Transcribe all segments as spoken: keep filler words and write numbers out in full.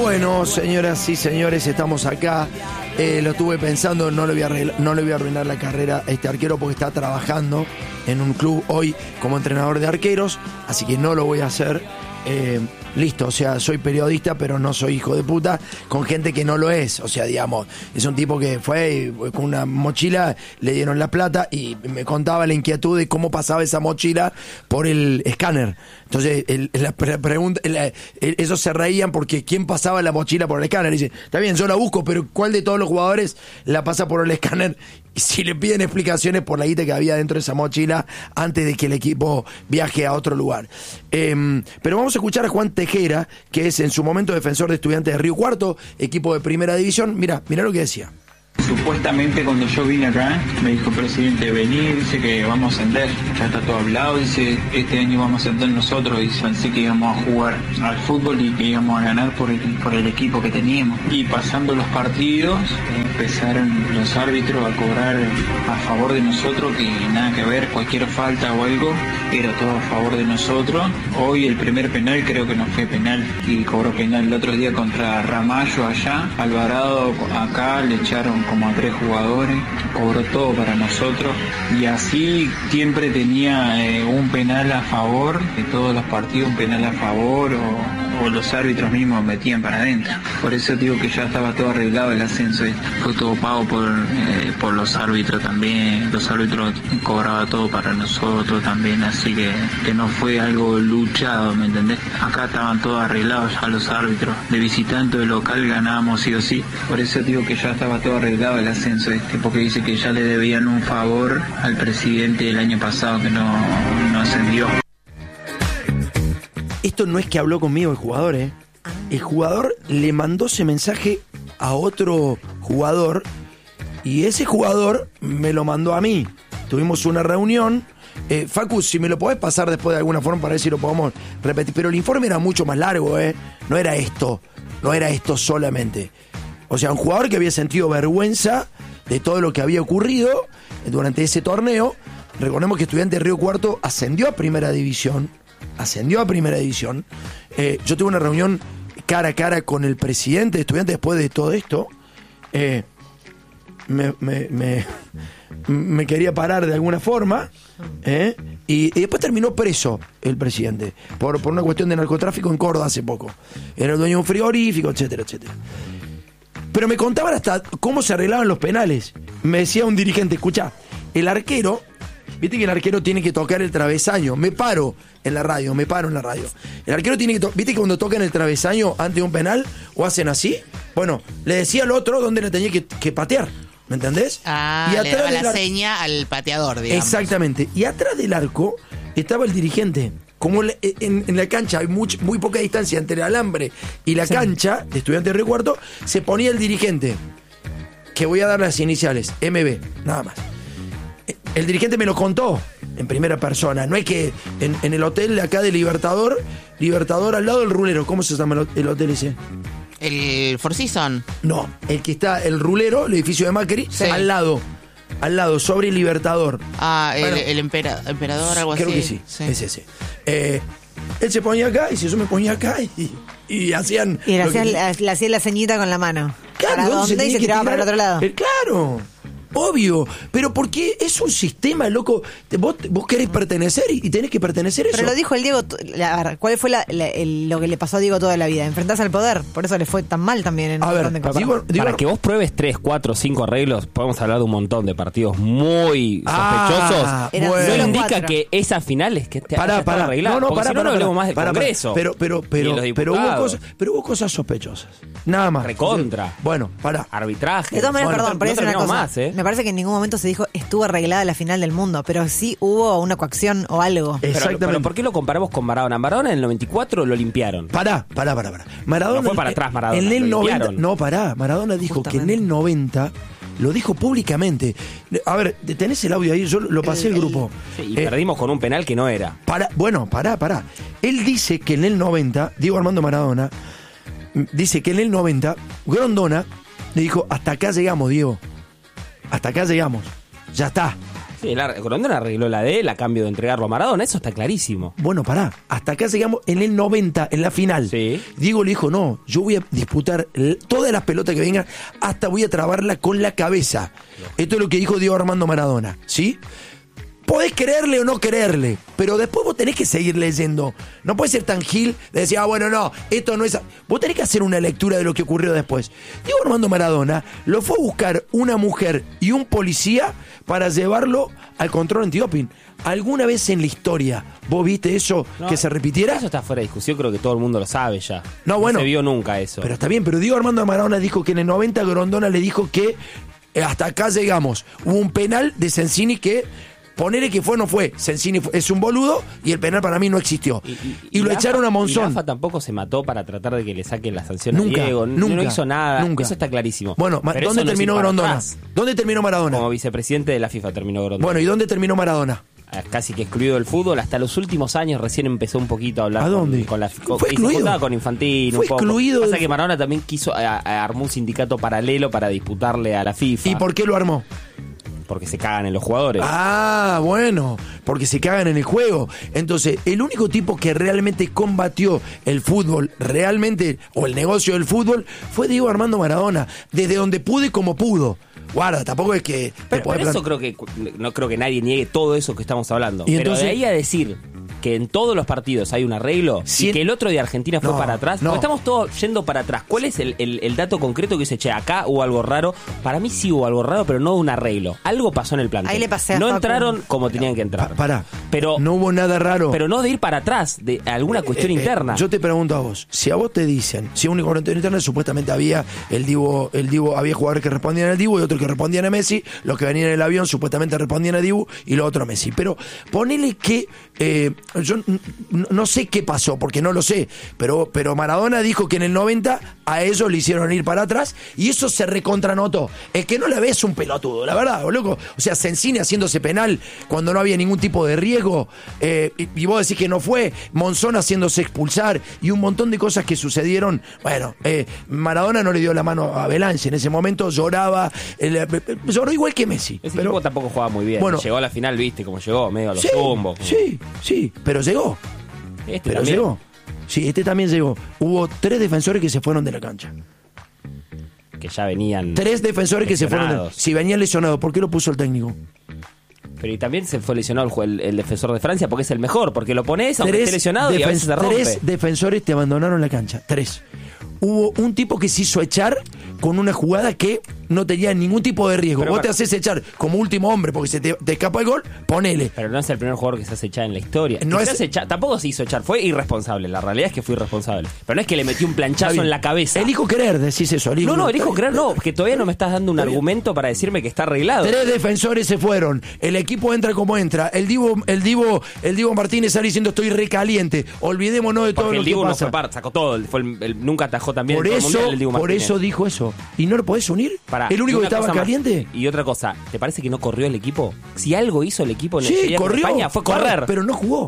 Bueno, señoras y señores, estamos acá. Eh, lo estuve pensando, no le, voy a arreglar, no le voy a arruinar la carrera a este arquero porque está trabajando en un club hoy como entrenador de arqueros, así que no lo voy a hacer. Eh, listo, o sea, soy periodista, pero no soy hijo de puta, con gente que no lo es. O sea, digamos, es un tipo que fue y, con una mochila, le dieron la plata y me contaba la inquietud de cómo pasaba esa mochila por el escáner. Entonces, el, la pregunta, el, el, ellos se reían porque ¿quién pasaba la mochila por el escáner? Y dice, está bien, yo la busco, pero ¿cuál de todos los jugadores la pasa por el escáner? Y si le piden explicaciones por la guita que había dentro de esa mochila antes de que el equipo viaje a otro lugar. Eh, pero vamos a escuchar a Juan Tejera, que es en su momento defensor de Estudiantes de Río Cuarto, equipo de primera división. Mira, mira lo que decía. Supuestamente cuando yo vine acá, me dijo el presidente, vení, dice que vamos a ascender, ya está todo hablado, dice, este año vamos a ascender nosotros, dice, pensé que íbamos a jugar al fútbol y que íbamos a ganar por el, por el equipo que teníamos. Y pasando los partidos, empezaron los árbitros a cobrar a favor de nosotros, que nada que ver, cualquier falta o algo, era todo a favor de nosotros. Hoy el primer penal creo que no fue penal, y cobró penal el otro día contra Ramallo allá, Alvarado acá, le echaron como a tres jugadores, cobró todo para nosotros y así siempre tenía eh, un penal a favor de todos los partidos, un penal a favor o, o los árbitros mismos metían para adentro. Por eso digo que ya estaba todo arreglado el ascenso, fue todo pago por, eh, por los árbitros también, los árbitros cobraban todo para nosotros también, así que, que no fue algo luchado, ¿me entendés? Acá estaban todos arreglados ya los árbitros, de visitante o de local ganábamos sí o sí, por eso digo que ya estaba todo arreglado el ascenso este, porque dice que ya le debían un favor al presidente el año pasado que no, no ascendió. Esto no es que habló conmigo el jugador, ¿eh? El jugador le mandó ese mensaje a otro jugador y ese jugador me lo mandó a mí. Tuvimos una reunión. Eh, Facu, si me lo podés pasar después de alguna forma para ver si lo podemos repetir. Pero el informe era mucho más largo, ¿eh? No era esto, no era esto solamente. O sea, un jugador que había sentido vergüenza de todo lo que había ocurrido durante ese torneo. Recordemos que Estudiantes de Río Cuarto ascendió a Primera División. Ascendió a Primera División. Eh, yo tuve una reunión cara a cara con el presidente de Estudiantes después de todo esto. Eh, me, me, me, me quería parar de alguna forma. Eh, y, y después terminó preso el presidente por, por una cuestión de narcotráfico en Córdoba hace poco. Era el dueño de un frigorífico, etcétera, etcétera. Pero me contaban hasta cómo se arreglaban los penales. Me decía un dirigente, escuchá, el arquero, viste que el arquero tiene que tocar el travesaño. Me paro en la radio, me paro en la radio. El arquero tiene que tocar, viste que cuando tocan el travesaño antes de un penal, o hacen así, bueno, le decía al otro dónde le tenía que, que patear. ¿Me entendés? Ah, y atrás le daba la ar... seña al pateador, digamos. Exactamente. Y atrás del arco estaba el dirigente. Como en, en la cancha hay muy, muy poca distancia entre el alambre y la sí. cancha de Estudiantes de Río Cuarto, se ponía el dirigente, que voy a dar las iniciales, M B, nada más. El dirigente me lo contó en primera persona. No es que en, en el hotel acá de Libertador, Libertador al lado del Rulero, ¿cómo se llama el hotel ese? ¿El Four Seasons? No, el que está el Rulero, el edificio de Macri, sí. al lado. Al lado, sobre el Libertador. Ah, el, bueno, el empera, emperador, algo creo así. Creo que sí, sí, es ese. Eh, él se ponía acá y si yo me ponía acá y, y hacían... Y le hacía que... la ceñita con la mano. Claro, ¿para dónde? Y se tiraba para el otro lado. Eh, claro, obvio. Pero porque es un sistema, loco. Vos, vos querés pertenecer y, y tenés que pertenecer eso. Pero lo dijo el Diego. La, ¿cuál fue la, la, el, lo que le pasó a Diego toda la vida? Enfrentarse al poder. Por eso le fue tan mal también en a un ver, montón de cosas. Digo, digo, para que vos pruebes tres, cuatro, cinco arreglos, podemos hablar de un montón de partidos muy sospechosos. Ah, bueno. No indica cuatro. Que esas finales que te pará, pará. arreglado. No, no, pará, si no, pará, no hablemos pará, más de pará, Congreso. Pero, pero, pero, pero, hubo cosas, pero hubo cosas sospechosas. Nada más. Recontra. Bueno, pará. Arbitraje. De todas maneras, bueno, perdón, pero no es una cosa. Más, ¿eh? Me parece que en ningún momento se dijo estuvo arreglada la final del mundo, pero sí hubo una coacción o algo. Exactamente. Pero, pero ¿por qué lo comparamos con Maradona? Maradona en el noventa y cuatro lo limpiaron. Pará, pará, pará, pará. Maradona no fue para atrás Maradona. En el lo noventa, no, pará. Maradona dijo Justamente. que en el noventa lo dijo públicamente. A ver, tenés el audio ahí, yo lo pasé al grupo. Sí, y eh, perdimos con un penal que no era. Para, bueno, pará, pará. Él dice que en el noventa, Diego Armando Maradona, dice que en el noventa, Grondona le dijo, hasta acá llegamos, Diego. Hasta acá llegamos. Ya está. Sí, el ar- Grondona arregló la de él a cambio de entregarlo a Maradona, eso está clarísimo. Bueno, pará, hasta acá llegamos en el noventa, en la final. Sí. Diego le dijo, no, yo voy a disputar l- todas las pelotas que vengan, hasta voy a trabarla con la cabeza. Esto es lo que dijo Diego Armando Maradona, ¿sí? Podés creerle o no creerle, pero después vos tenés que seguir leyendo. No puede ser tan gil de decir, ah, bueno, no, esto no es... a-". Vos tenés que hacer una lectura de lo que ocurrió después. Diego Armando Maradona lo fue a buscar una mujer y un policía para llevarlo al control antidoping. ¿Alguna vez en la historia vos viste eso No, que se repitiera? Eso está fuera de discusión, creo que todo el mundo lo sabe ya. No, bueno. se vio nunca eso. Pero está bien, pero Diego Armando Maradona dijo que en el noventa Grondona le dijo que eh, hasta acá llegamos. Hubo un penal de Sensini que... Ponele que fue o no fue. Sensini fue- es un boludo y el penal para mí no existió. Y, y lo la echaron AFA- a Monzón. Y la AFA tampoco se mató para tratar de que le saquen la sanción Nunca, a Diego. nunca, no hizo nada. nunca. Eso está clarísimo. Bueno, ma- Pero ¿dónde eso no es terminó ir para Grondona? atrás. ¿Dónde terminó Maradona? Como vicepresidente de la FIFA terminó Grondona. Bueno, ¿y dónde terminó Maradona? Casi que excluido del fútbol, hasta los últimos años recién empezó un poquito a hablar ¿A dónde? con, con la con, Fue y se excluido. juntaba con Infantino Fue un poco. excluido Pasa del- que Maradona también quiso a- a- armó un sindicato paralelo para disputarle a la FIFA. ¿Y por qué lo armó? Porque se cagan en los jugadores. Ah, bueno, porque se cagan en el juego. Entonces, el único tipo que realmente combatió el fútbol, realmente, o el negocio del fútbol, fue Diego Armando Maradona, desde donde pude como pudo. Guarda, tampoco es que... te Pero por podés eso plan- creo que no creo que nadie niegue todo eso que estamos hablando. Y Pero entonces- de ahí a decir que en todos los partidos hay un arreglo Si y en- que el otro de Argentina fue No, para atrás, no. porque estamos todos yendo para atrás. ¿Cuál es el, el- el dato concreto que dice, che, acá hubo algo raro? Para mí sí hubo algo raro, pero no un arreglo. Algo pasó en el plantel. Ahí le pasé a No Facu. entraron como tenían que entrar. Pa- pará, Pero, no hubo nada raro. pero no de ir para atrás, de alguna cuestión Eh, eh, interna. Yo te pregunto a vos, si a vos te dicen, si a un cuarentena interna supuestamente había el Divo, el Divo, había jugadores que respondían al Divo y otros que respondían a Messi, los que venían en el avión supuestamente respondían a Divo y los otros a Messi. Pero ponele que eh, yo n- n- no sé qué pasó, porque no lo sé, pero, pero Maradona dijo que en el noventa a ellos le hicieron ir para atrás y eso se recontranotó. El que no la ve es un pelotudo, la verdad, loco. O sea, Sensini haciéndose penal cuando no había ningún tipo de riesgo, eh, y, y vos decís que no fue, Monzón haciéndose expulsar y un montón de cosas que sucedieron. Bueno, eh, Maradona no le dio la mano a Belange, en ese momento lloraba, eh, eh, lloró igual que Messi. Ese pero, equipo tampoco jugaba muy bien. Bueno. Llegó a la final, viste cómo llegó, medio a los sí, tumbos. sí, sí, pero llegó. Este Pero también. llegó. Sí, este también llegó. Hubo tres defensores que se fueron de la cancha. Que ya venían. Tres defensores que se fueron de la Lesionados. Si venían lesionados, ¿por qué lo puso el técnico? Pero y también se fue lesionado el, jue- el, el defensor de Francia porque es el mejor, porque lo pones aunque esté lesionado y a defen- veces se rompe. tres defensores te abandonaron la cancha. Tres. Hubo un tipo que se hizo echar con una jugada que no tenía ningún tipo de riesgo. Pero Vos para- te haces echar como último hombre porque se te, te escapa el gol, ponele. Pero no es el primer jugador que se hace echar en la historia. No Que es- se hace echar- tampoco se hizo echar, fue irresponsable. La realidad es que fue irresponsable. Pero no es que le metió un Está planchazo bien. en la cabeza. Elijo querer, decís eso. Elijo No, no, elijo Está bien. creer, no, que todavía no me estás dando un Está bien. argumento para decirme que está arreglado. Tres defensores se fueron. El equipo entra como entra. El Divo, el Divo, el Divo Martínez sale diciendo estoy recaliente. Olvidémonos de todo Porque lo el que Dibu no pasa. fue parte, sacó todo. Fue el- el- nunca atajó también Por en todo el eso, mundial el Dibu por Martínez. eso dijo eso. ¿Y no lo podés unir? Pará, el único y que una estaba cosa más. caliente. Y otra cosa, ¿te parece que no corrió el equipo? Si algo hizo el equipo en el Sí, día con corrió. España fue correr. Pero no jugó.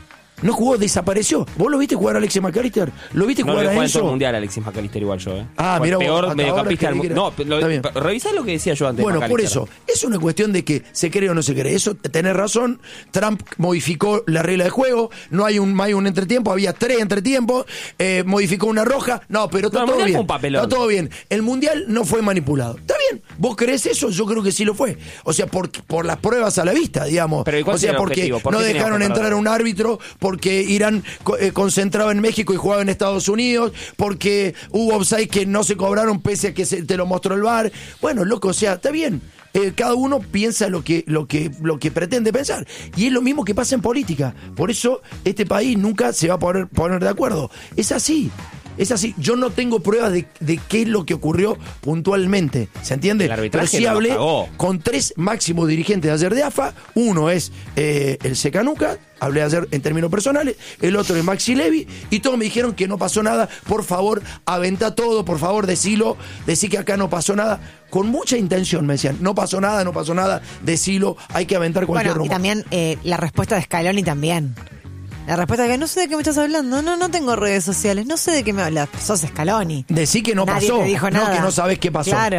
No jugó, desapareció. ¿Vos lo viste jugar a Alexis McAllister? ¿Lo viste No jugar lo a vi jugar en todo el Enzo? mundial Alexis McAllister igual yo, ¿eh? Ah, Fue mirá el vos, peor hasta mediocampista ahora del creí mundo. que No, era- lo, Está bien. revisá lo que decía yo antes de Bueno, por McAllister. eso, es una cuestión de que se cree o no se cree. Eso, tenés razón, Trump modificó la regla de juego, no hay un, no hay un entretiempo, había tres entretiempos, eh, modificó una roja, no, pero está No, el todo Mundial bien. fue un papelón. Está todo bien. El Mundial no fue manipulado. Está bien, ¿vos creés eso? Yo creo que sí lo fue. O sea, por, por las pruebas a la vista, digamos. Pero ¿y cuál o sea, era el porque objetivo? ¿Por no qué teníamos dejaron que entrar perder? a un árbitro, porque Irán co- eh, concentraba en México y jugaba en Estados Unidos, porque hubo offside que no se cobraron pese a que se, te lo mostró el V A R. Bueno, loco, o sea, está bien. Eh, cada uno piensa lo que, lo que, lo que pretende pensar. Y es lo mismo que pasa en política. Por eso este país nunca se va a poner, poner de acuerdo. Es así. Es así. Yo no tengo pruebas de, de qué es lo que ocurrió puntualmente. ¿Se entiende? El arbitraje Pero sí no lo hablé pagó. con tres máximos dirigentes de ayer de A F A. Uno es eh, el Secanuca, hablé ayer en términos personales. El otro es Maxi Levy. Y todos me dijeron que no pasó nada. Por favor, aventá todo. Por favor, decilo. Decí que acá no pasó nada. Con mucha intención me decían, no pasó nada, no pasó nada. Decilo, hay que aventar cualquier Bueno, y rumor. también eh, la respuesta de Scaloni también. La respuesta de que no sé de qué me estás hablando, no, no tengo redes sociales, no sé de qué me hablas, sos Scaloni. Decí que no Nadie pasó, te dijo no nada. que no sabés qué pasó. Claro.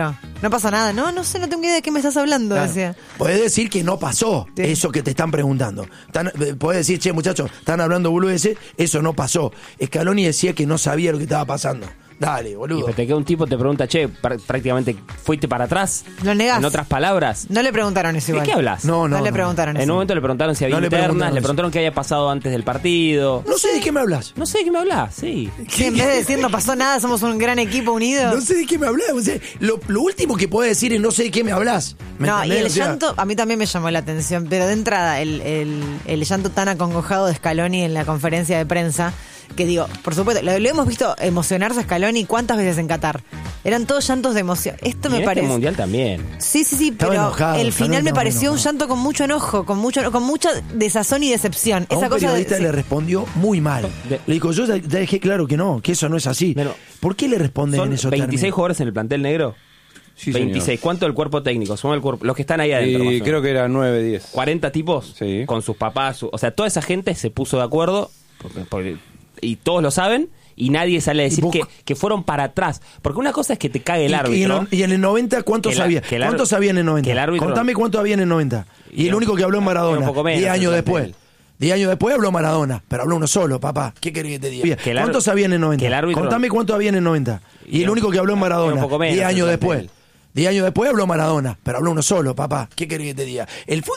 No pasó nada. No, no sé, no tengo idea de qué me estás hablando, Claro. decía. Podés decir que no pasó Sí. eso que te están preguntando. Están, eh, podés decir, che, muchachos, están hablando boludeces, eso no pasó. Scaloni decía que no sabía lo que estaba pasando. Dale, Y boludo. te queda un tipo, te pregunta, che, pr- prácticamente fuiste para atrás. Lo negás. En otras palabras. No le preguntaron eso ¿De igual. qué hablas? No, no, No, le no. preguntaron En eso. un momento le preguntaron si había No le internas, preguntaron le eso. preguntaron qué había pasado antes del partido. No sé de qué me hablas. No sé de qué me hablas, sí. Sí, en vez de decir no pasó nada, somos un gran equipo unido. No sé de qué me hablas. O sea, lo, lo último que podés decir es no sé de qué me hablas. ¿Me No, y entendés? el O sea, llanto, a mí también me llamó la atención, pero de entrada, el, el, el llanto tan acongojado de Scaloni en la conferencia de prensa, que digo, por supuesto, lo, lo hemos visto emocionarse a Scaloni cuántas veces en Qatar. Eran todos llantos de emoción. Esto Y me en parece. este mundial también. Sí, sí, sí, Estaba pero enojado, el Scaloni final me estaba pareció un enojado. llanto con mucho enojo, con mucho con mucha desazón y decepción. A Esa un cosa de, periodista sí. le respondió muy mal. De- Le dijo, yo ya, ya dejé claro que no, que eso no es así. Bueno, ¿Por qué le responden Son en esos veintiséis términos? jugadores en el plantel negro. Sí, veintiséis. señor. ¿Cuánto el cuerpo técnico? Suma el cuerpo, los que están ahí adentro. más o Y menos. creo que era nueve, diez. cuarenta tipos Sí. con sus papás. su- o sea, toda esa gente se puso de acuerdo porque- porque- y todos lo saben y nadie sale a decir Y vos- que, que fueron para atrás. Porque una cosa es que te cague el Y- y, árbitro. en, y en el noventa, ¿cuántos Que la- había? que el ar- ¿Cuántos había en el noventa? que el árbitro- Contame cuántos había en el noventa. Y, Y el un- único que habló en y Maradona. un poco menos Diez años el después. plantel. Diez años después habló Maradona, pero habló uno solo, papá. ¿Qué querés que te diga? Que el ar- ¿Cuántos había en el noventa? que el árbitro- Contame cuántos había en el noventa. Y, Y el un- único que habló en y Maradona. un poco menos Diez el años plantel. después. Diez años después habló Maradona, pero habló uno solo, papá. ¿Qué querés que te diga? El fútbol